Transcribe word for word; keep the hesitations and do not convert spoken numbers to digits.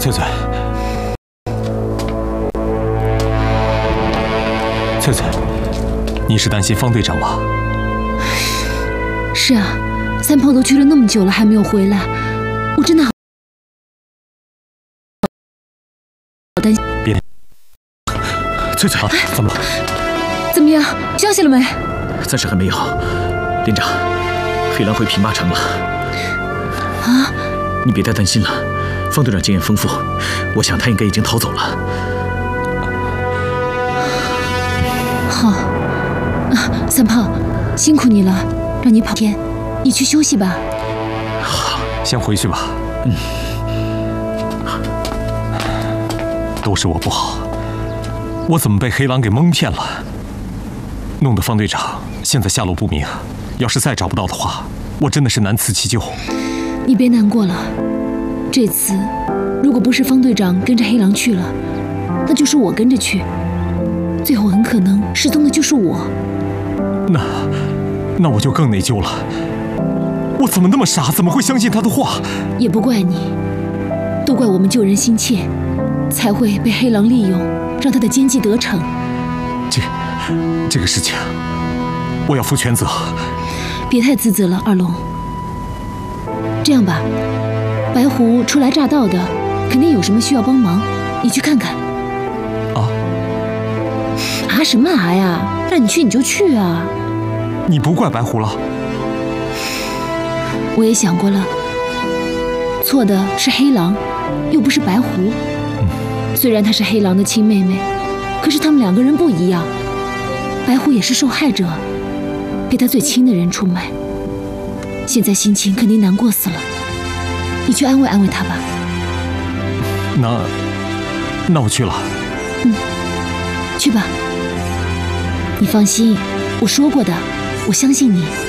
翠翠，翠翠，你是担心方队长吗？ 是啊，三炮都去了那么久了，还没有回来，我真的好担心。 别，翠翠，怎么了？ 怎么样？消息了没？ 暂时还没有。连长，黑狼回平麻城了。 啊？ 你别太担心了。 方队长经验丰富，我想他应该已经逃走了。 好，啊，三炮，辛苦你了，让你跑天，你去休息吧。 好，先回去吧。嗯，都是我不好，我怎么被黑狼给蒙骗了，弄得方队长现在下落不明。要是再找不到的话，我真的是难辞其咎。 你别难过了。 这次，如果不是方队长跟着黑狼去了，那就是我跟着去，最后很可能失踪的就是我。 那，那我就更内疚了。我怎么那么傻？怎么会相信他的话？ 也不怪你，都怪我们救人心切，才会被黑狼利用，让他的奸计得逞。 这，这个事情，我要负全责。 别太自责了，二龙。这样吧。 白狐初来乍到的，肯定有什么需要帮忙，你去看看。 啊？ 啊什么啊呀？让你去你就去啊！ 你不怪白狐了？ 我也想过了，错的是黑狼，又不是白狐。 嗯、 虽然她是黑狼的亲妹妹，可是他们两个人不一样。白狐也是受害者，被他最亲的人出卖，现在心情肯定难过死了。 你去安慰安慰他吧。 那，那我去了。 嗯，去吧。你放心，我说过的，我相信你。